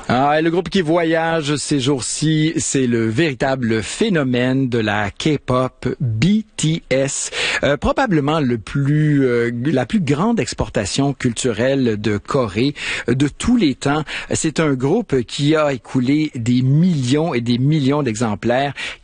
Ah, et le groupe qui voyage ces jours-ci, c'est le véritable phénomène de la K-pop, BTS, probablement la plus grande exportation culturelle de Corée de tous les temps. C'est un groupe qui a écoulé des millions et des millions d'exemplaires,